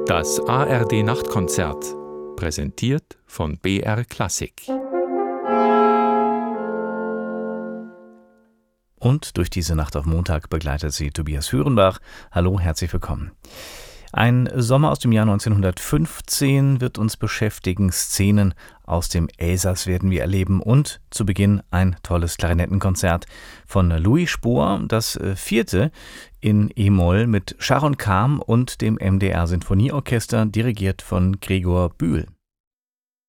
Das ARD Nachtkonzert, präsentiert von BR Klassik. Und durch diese Nacht auf Montag begleitet sie Tobias Hürenbach. Hallo, herzlich willkommen. Ein Sommer aus dem Jahr 1915 wird uns beschäftigen. Szenen aus dem Elsass werden wir erleben. Und zu Beginn ein tolles Klarinettenkonzert von Louis Spohr, das 4. in E-Moll mit Sharon Kam und dem MDR Sinfonieorchester, dirigiert von Gregor Bühl.